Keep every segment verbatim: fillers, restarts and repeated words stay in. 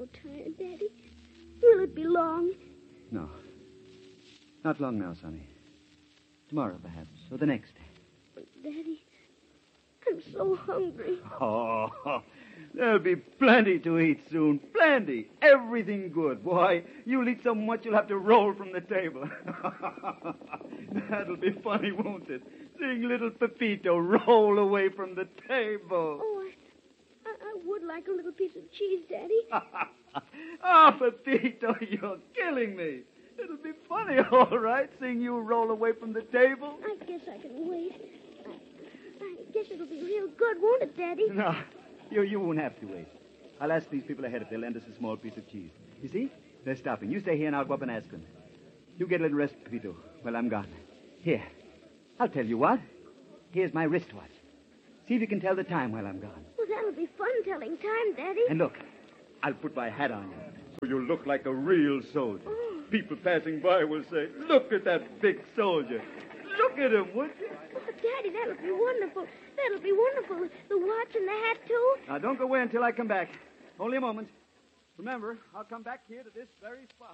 so tired, Daddy. Will it be long? No. Not long now, Sonny. Tomorrow, perhaps, or the next day. But, Daddy, I'm so hungry. Oh, there'll be plenty to eat soon. Plenty. Everything good. Why, you'll eat so much you'll have to roll from the table. That'll be funny, won't it? Seeing little Pepito roll away from the table. Oh, I, I, I would like a little piece of cheese, Daddy. Oh, Pepito, you're killing me. It'll be funny, all right, seeing you roll away from the table. I guess I can wait. I, I guess it'll be real good, won't it, Daddy? No, you, you won't have to wait. I'll ask these people ahead if they'll lend us a small piece of cheese. You see? They're stopping. You stay here and I'll go up and ask them. You get a little rest, Pepito, while I'm gone. Here. I'll tell you what. Here's my wristwatch. See if you can tell the time while I'm gone. Well, that'll be fun telling time, Daddy. And look, I'll put my hat on you so you'll look like a real soldier. Oh. People passing by will say, look at that big soldier. Look at him, would you? Oh, Daddy, that'll be wonderful. That'll be wonderful. The watch and the hat, too. Now, don't go away until I come back. Only a moment. Remember, I'll come back here to this very spot.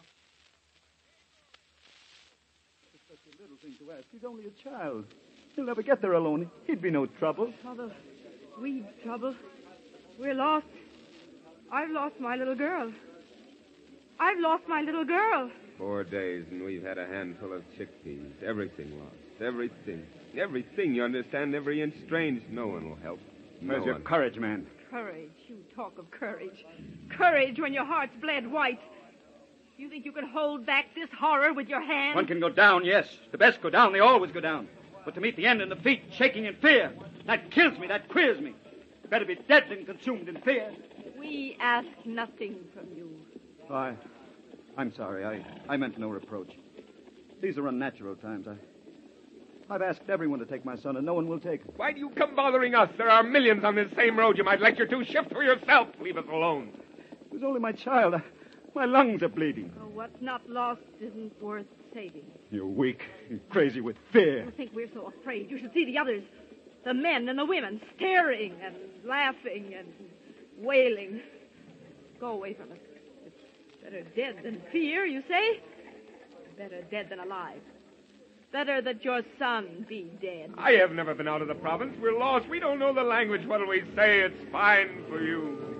It's such a little thing to ask. He's only a child. He'll never get there alone. He'd be no trouble. Trouble. We trouble. We're lost. I've lost my little girl. I've lost my little girl. Four days, and we've had a handful of chickpeas. Everything lost. Everything. Everything, you understand? Every inch strange. No one will help. No Where's your one. courage, man? Courage. You talk of courage. Courage when your heart's bled white. You think you can hold back this horror with your hands? One can go down, yes. The best go down. They always go down. But to meet the end in the feet, shaking in fear, that kills me. That queers me. Better be dead than consumed in fear. We ask nothing from you. I, I'm sorry. I, I meant no reproach. These are unnatural times. I, I've asked everyone to take my son, and no one will take him. Why do you come bothering us? There are millions on this same road. You might lecture to. Shift for yourself. Leave us alone. It was only my child. I, my lungs are bleeding. Oh, what's not lost isn't worth saving. You're weak. You're crazy with fear. You think we're so afraid? You should see the others. The men and the women staring and laughing and wailing. Go away from us. It's better dead than fear, you say? Better dead than alive. Better that your son be dead. I have never been out of the province. We're lost. We don't know the language. What'll we say? It's fine for you.